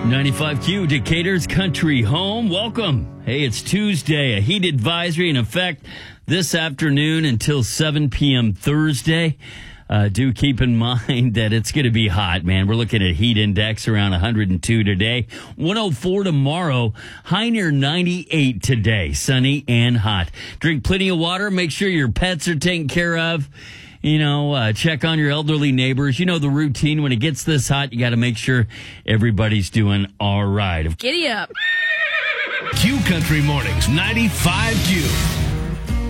95Q, Decatur's country home. Welcome. Hey, it's Tuesday. A heat advisory in effect this afternoon until 7 p.m. Thursday. Do keep in mind that it's going to be hot, man. We're looking at heat index around 102 today, 104 tomorrow, high near 98 today, sunny and hot. Drink plenty of water. Make sure your pets are taken care of. Check on your elderly neighbors. You know the routine. When it gets this hot, you got to make sure everybody's doing all right. Giddy up. Q Country Mornings, 95Q.